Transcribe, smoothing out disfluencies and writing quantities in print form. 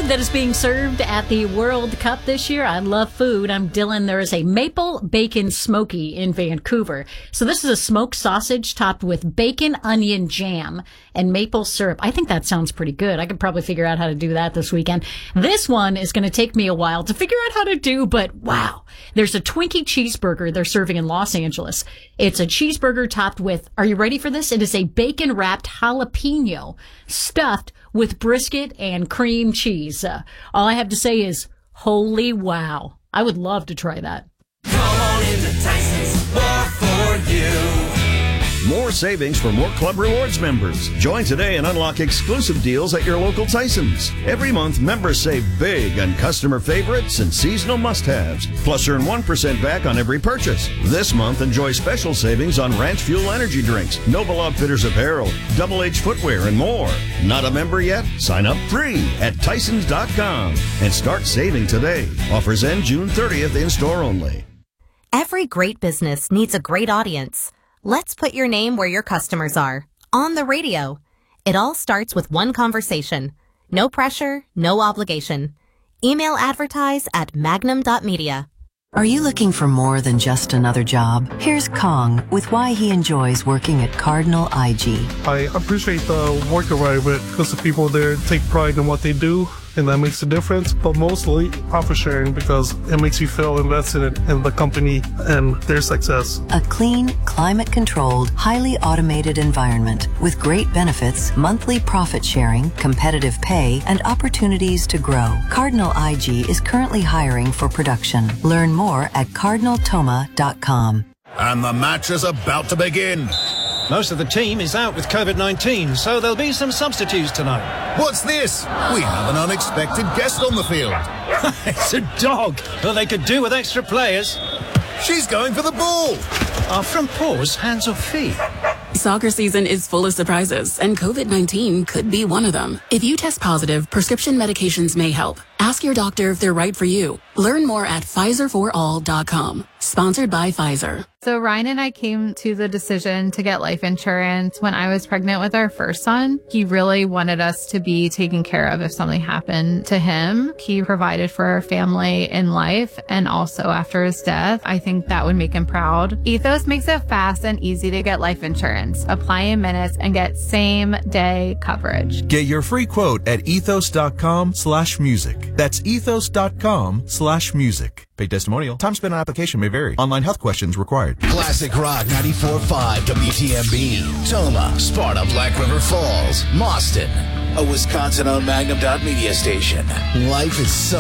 food that is being served at the World Cup this year. I love food. I'm Dylan. There is a maple bacon smoky in Vancouver. So this is a smoked sausage topped with bacon, onion jam, and maple syrup. I think that sounds pretty good. I could probably figure out how to do that this weekend. This one is going to take me a while to figure out how to do, but wow. There's a Twinkie cheeseburger they're serving in Los Angeles. It's a cheeseburger topped with, are you ready for this? It is a bacon-wrapped jalapeno stuffed with brisket and cream cheese. All I have to say is, holy wow. I would love to try that. Come on into Tyson's, more for you. More savings for more Club Rewards members. Join today and unlock exclusive deals at your local Tyson's. Every month, members save big on customer favorites and seasonal must-haves. Plus, earn 1% back on every purchase. This month, enjoy special savings on Ranch Fuel energy drinks, Noble Outfitters apparel, Double H footwear, and more. Not a member yet? Sign up free at Tysons.com and start saving today. Offers end June 30th in-store only. Every great business needs a great audience. Let's put your name where your customers are. On the radio. It all starts with one conversation. No pressure, no obligation. Email advertise at magnum.media. Are you looking for more than just another job? Here's Kong with why he enjoys working at Cardinal IG. I appreciate the work environment because the people there take pride in what they do, and that makes a difference. But mostly profit sharing because it makes you feel invested in the company and their success. A clean, climate-controlled, highly automated environment with great benefits, monthly profit sharing, competitive pay, and opportunities to grow. Cardinal IG is currently hiring for production. Learn more at cardinaltoma.com. And the match is about to begin. Most of the team is out with COVID-19, so there'll be some substitutes tonight. What's this? We have an unexpected guest on the field. It's a dog. Well, they could do with extra players. She's going for the ball. Are front paws hands or feet? Soccer season is full of surprises, and COVID-19 could be one of them. If you test positive, prescription medications may help. Ask your doctor if they're right for you. Learn more at PfizerForAll.com. Sponsored by Pfizer. So Ryan and I came to the decision to get life insurance when I was pregnant with our first son. He really wanted us to be taken care of if something happened to him. He provided for our family in life and also after his death. I think that would make him proud. Ethos makes it fast and easy to get life insurance. Apply in minutes and get same-day coverage. Get your free quote at ethos.com/music. That's ethos.com/music. Paid testimonial. Time spent on application may vary. Online health questions required. Classic Rock 94.5 WTMB. Toma, Sparta, Black River Falls, Mauston. A Wisconsin-owned Magnum.media station. Life is so